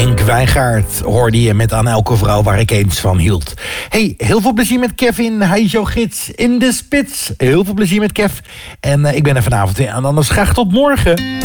Henk Wijngaard hoorde je met Aan elke vrouw waar ik eens van hield. Hey, heel veel plezier met Kevin. Hij is jouw gids in de spits. Heel veel plezier met Kev. En ik ben er vanavond weer. En anders graag tot morgen.